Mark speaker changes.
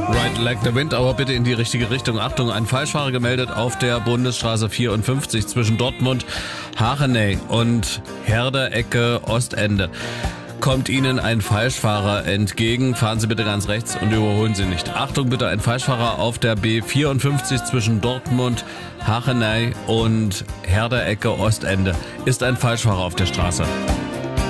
Speaker 1: Right Like the Wind, aber bitte in die richtige Richtung. Achtung, ein Falschfahrer gemeldet auf der Bundesstraße 54 zwischen Dortmund, Hachenay und Herder Ecke Ostende. Kommt Ihnen ein Falschfahrer entgegen, fahren Sie bitte ganz rechts und überholen Sie nicht. Achtung bitte, ein Falschfahrer auf der B54 zwischen Dortmund, Hachenay und Herder Ecke Ostende. Ist ein Falschfahrer auf der Straße.